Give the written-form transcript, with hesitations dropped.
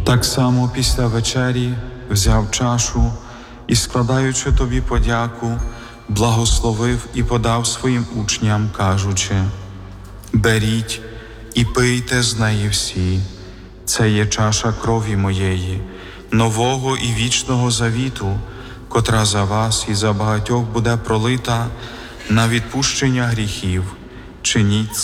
Так само після вечері взяв чашу і, складаючи тобі подяку, благословив і подав своїм учням, кажучи: «Беріть і пийте з неї всі. Це є чаша крові моєї, нового і вічного завіту, котра за вас і за багатьох буде пролита на відпущення гріхів. Чиніть